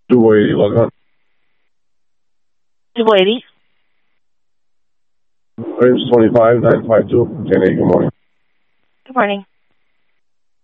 280, log on. 280. Range 25, 952. 10-8, good morning. Good morning.